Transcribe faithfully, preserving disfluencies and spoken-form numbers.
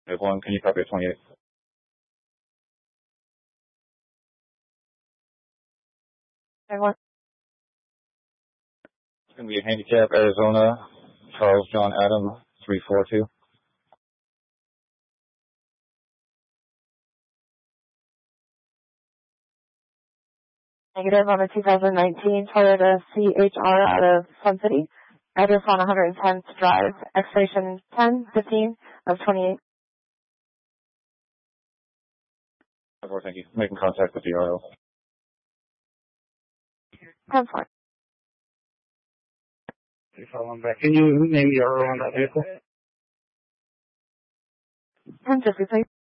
Wave one, can you copy at twenty-eight? Wave one. It's going to be Handicap, Arizona, Charles John Adam, three four two. Negative on the two thousand nineteen Toyota C H R out of Sun City. Address on one hundred tenth Drive, expiration ten fifteen of twenty-eight. Thank you. Making contact with the R O. ten four. Following back. Can you name the R O on that vehicle? ten fifty, please.